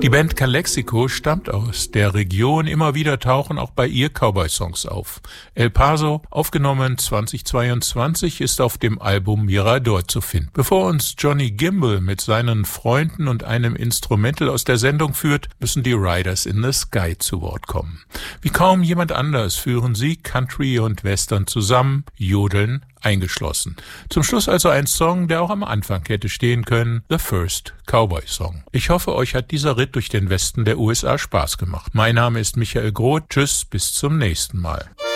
Die Band Calexico stammt aus der Region. Immer wieder tauchen auch bei ihr Cowboy-Songs auf. El Paso, aufgenommen 2022, ist auf dem Album Mirador zu finden. Bevor uns Johnny Gimble mit seinen Freunden und einem Instrumental aus der Sendung führt, müssen die Riders in the Sky zu Wort kommen. Wie kaum jemand anders führen sie Country und Western zusammen, Jodeln eingeschlossen. Zum Schluss also ein Song, der auch am Anfang hätte stehen können, The First Cowboy Song. Ich hoffe, euch hat dieser Ritt durch den Westen der USA Spaß gemacht. Mein Name ist Michael Groth. Tschüss, bis zum nächsten Mal.